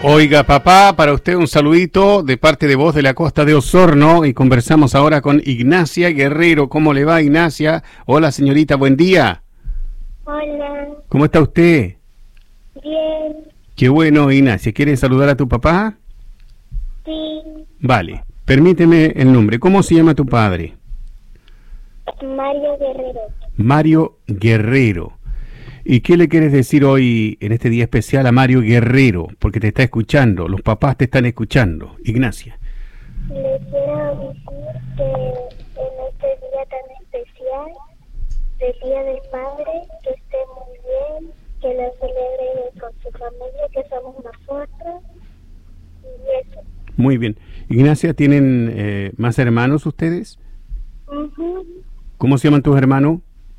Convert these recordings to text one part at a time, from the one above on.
Oiga, papá, para usted un saludito de parte de Voz de la Costa de Osorno y conversamos ahora con Ignacia Guerrero. ¿Cómo le va, Ignacia? Hola, señorita, buen día. Hola. ¿Cómo está usted? Bien. Qué bueno, Ignacia. ¿Quiere saludar a tu papá? Sí. Vale, permíteme el nombre. ¿Cómo se llama tu padre? Mario Guerrero. Mario Guerrero. ¿Y qué le quieres decir hoy, en este día especial, a Mario Guerrero? Porque te está escuchando, los papás te están escuchando. Ignacia. Le quiero decir que en este día tan especial, del Día del Padre, que esté muy bien, que lo celebre con su familia, que somos nosotros, y eso. Muy bien. Ignacia, ¿tienen más hermanos ustedes? Uh-huh. ¿Cómo se llaman tus hermanos?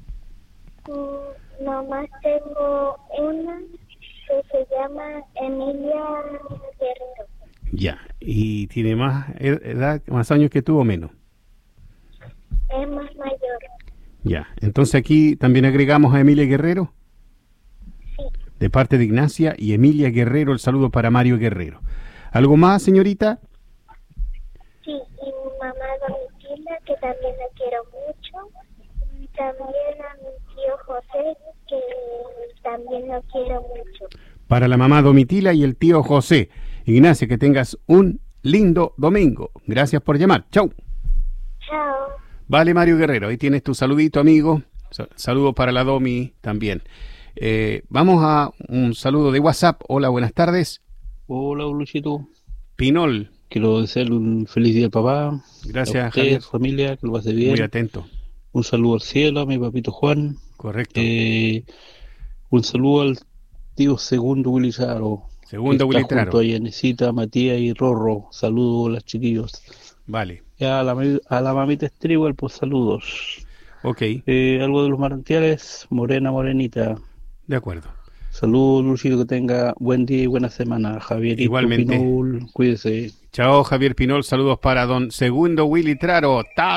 Nomás tengo una que se llama Emilia Guerrero. Ya. ¿Y tiene más edad, más años que tú o menos? Es más mayor. Ya. Entonces aquí también agregamos a Emilia Guerrero. Sí. De parte de Ignacia y Emilia Guerrero, el saludo para Mario Guerrero. ¿Algo más, señorita? Sí, y mi mamá Domitila, que también la quiero mucho. Y también a mi tío José, que también lo quiero mucho. Para la mamá Domitila y el tío José. Ignacia, que tengas un lindo domingo. Gracias por llamar. Chau. Chao. Vale, Mario Guerrero, ahí tienes tu saludito, amigo. Saludo para la Domi también. Vamos a un saludo de WhatsApp. Hola, buenas tardes. Hola, Luchito. Pinol. Quiero desearle un feliz día al papá. Gracias, a usted, Javier. A su familia, que lo pase bien. Muy atento. Un saludo al cielo, a mi papito Juan. Correcto. Un saludo al tío Segundo Willy Traro. Segundo Willy Traro. Junto a Yanesita, Matías y Rorro. Saludos a los chiquillos. Vale. Y a la mamita Stribal, pues saludos. Ok. Algo de los manantiales, Morenita. De acuerdo. Saludos, Luchito, que tenga buen día y buena semana. Javierito, Igualmente. Pinol, cuídese. Chao, Javier Pinol. Saludos para don Segundo Willy Traro. Ta.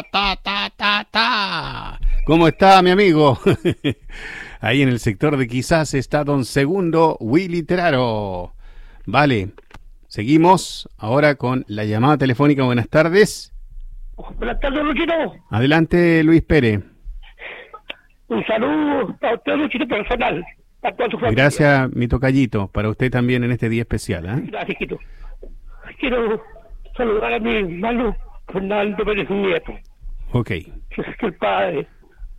¿Cómo está, mi amigo? Ahí en el sector de Quizás está don Segundo Willy Traro. Vale. Seguimos ahora con la llamada telefónica. Buenas tardes. Buenas tardes, Luchito. Adelante, Luis Pérez. Un saludo para usted, Luchito, personal. A toda su familia. Gracias, mi tocallito. Para usted también en este día especial. Gracias, Quito. Quiero saludar a mi hermano Fernando Pérez Nieto. Ok. Que es el padre.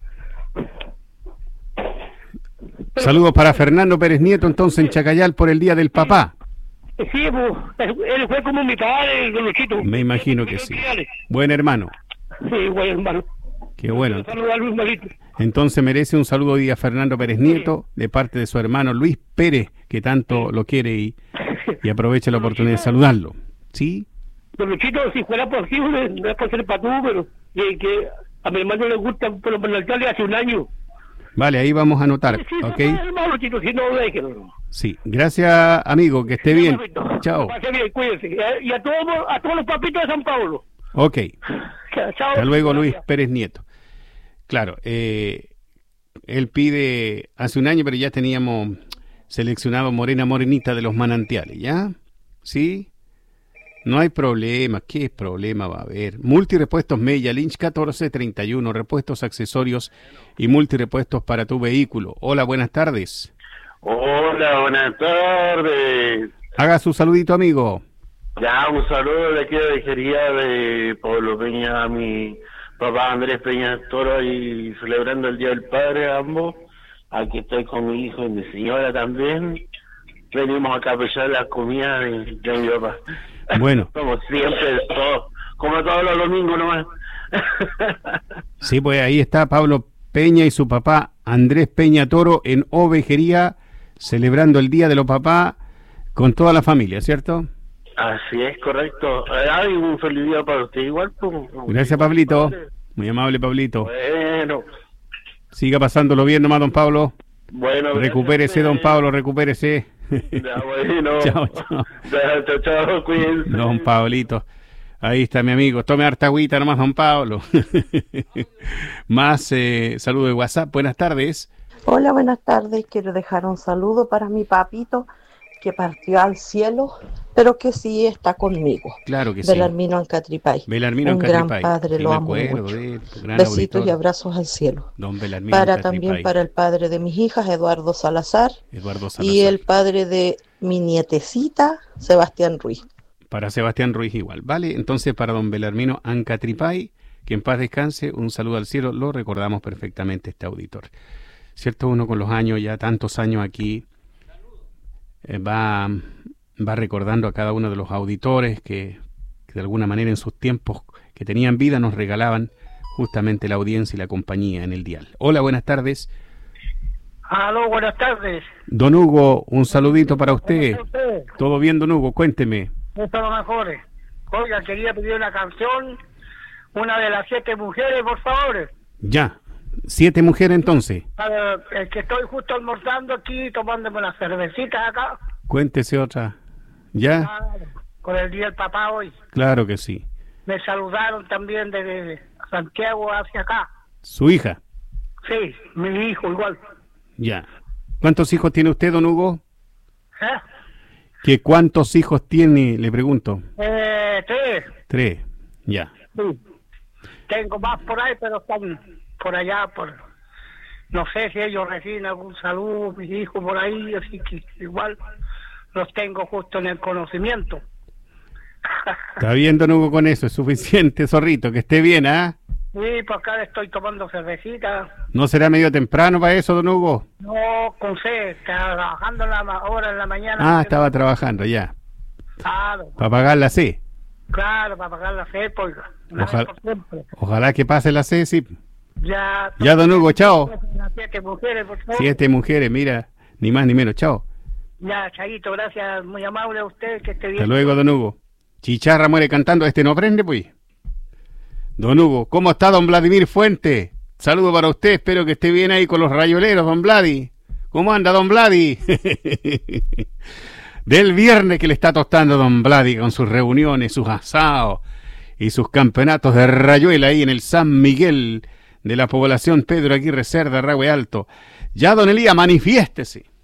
Saludos para Fernando Pérez Nieto, entonces en Chacayal por el Día del Papá. Sí, pues, él fue como mi padre, Luchito. Me imagino que sí. Buen hermano. Sí, buen hermano. Qué bueno. Saludar a Luis Marito. Entonces merece un saludo hoy a Fernando Pérez Nieto de parte de su hermano Luis Pérez, que tanto lo quiere y aprovecha la oportunidad de saludarlo. ¿Sí? Don Luchito, si fuera posible, no es por ser patú, pero que a mi hermano le gusta por los penaltales hace un año. Vale, ahí vamos a anotar, Sí, ¿ok? no, Luchito, si no, déjelo. Sí, gracias amigo, que esté bien. Chao. Pase bien, cuídense. Y a todos los papitos de San Pablo. Ok, Chao. hasta luego Luis Pérez Nieto. Claro, él pide hace un año, pero ya teníamos seleccionado Morenita de los manantiales, ¿ya? ¿Sí? No hay problema. ¿Qué problema va a haber? Multirepuestos Mella Lynch 1431, repuestos, accesorios y multirepuestos para tu vehículo. Hola, buenas tardes. Hola, buenas tardes. Haga su saludito, amigo. Ya, un saludo de aquí de Jería de Pablo Peña a mi papá Andrés Peña Toro y celebrando el Día del Padre ambos. Aquí estoy con mi hijo y mi señora también. Venimos a capellar la comida de mi papá. Bueno. Como siempre, como todos los domingos nomás. Sí, pues ahí está Pablo Peña y su papá Andrés Peña Toro en Ovejería, celebrando el Día de los Papás con toda la familia, ¿cierto? Así es, correcto. Hay un feliz día para usted igual. Gracias, Pablito. Muy amable, Pablito. Bueno. Siga pasándolo bien nomás, don Pablo. Bueno. Recupérese, don Pablo, recupérese. Ya, bueno. Chao. Chao, cuídense. Don Pablito. Ahí está mi amigo. Tome harta agüita nomás, don Pablo. Más saludo de WhatsApp. Buenas tardes. Hola, buenas tardes. Quiero dejar un saludo para mi papito, que partió al cielo, pero que sí está conmigo. Claro que sí. Belarmino Ancatripay. Belarmino Un Ancatripay. gran padre, Sí, lo me amo acuerdo mucho. de él, gran Besitos y auditor. abrazos al cielo. Don Belarmino Para Ancatripay. también para el padre de mis hijas, Eduardo Salazar, Eduardo Salazar. y el padre de mi nietecita, Sebastián Ruiz. Para Sebastián Ruiz igual. Vale, entonces para don Belarmino Ancatripay, que en paz descanse, un saludo al cielo, lo recordamos perfectamente este auditor. Cierto, uno con los años, ya tantos años aquí, va recordando a cada uno de los auditores que de alguna manera en sus tiempos que tenían vida nos regalaban justamente la audiencia y la compañía en el dial. Hola, buenas tardes. Aló, buenas tardes. Don Hugo, un saludito para ¿Cómo usted. está usted? ¿Todo bien, don Hugo? Cuénteme. Esto es lo mejor. Oiga, quería pedir una canción, una de las 7 mujeres, por favor. Ya. 7 mujeres entonces. Es que estoy justo almorzando aquí, tomándome unas cervecitas acá. Cuéntese otra. ¿Ya? Con el Día del Papá hoy. Claro que sí. Me saludaron también desde Santiago hacia acá. ¿Su hija? Sí, mi hijo igual. Ya. ¿Cuántos hijos tiene usted, don Hugo? ¿Eh? ¿Que cuántos hijos tiene? Le pregunto. 3. 3. Ya. Sí. Tengo más por ahí, pero están por allá, no sé si ellos reciben algún saludo, mis hijos por ahí, así que igual los tengo justo en el conocimiento. Está bien, don Hugo, con eso. Es suficiente, zorrito. Que esté bien, ¿ah? Sí, pues acá estoy tomando cervecita. ¿No será medio temprano para eso, don Hugo? No, con sed, trabajando ahora en la mañana. Ah, estaba trabajando, ya. Claro, Para pagar la C. claro, para pagar la fe, pues. una vez Ojalá, por siempre. ojalá que pase la C, sí. Ya, Ya, don Hugo, chao. las 7 mujeres, por favor. 7 mujeres, mira. Ni más ni menos, chao. Ya, Chaguito, gracias, muy amable a usted, que esté bien. Hasta luego, don Hugo. Chicharra muere cantando, este no aprende, pues. Don Hugo, ¿cómo está don Vladimir Fuente? Saludo para usted, espero que esté bien ahí con los rayoleros, don Vladi. ¿Cómo anda, don Vladi? Del viernes que le está tostando don Vladi con sus reuniones, sus asados y sus campeonatos de rayuela ahí en el San Miguel de la población Pedro Aguirre Cerda, Rahue Alto. Ya, don Elías, manifiéstese.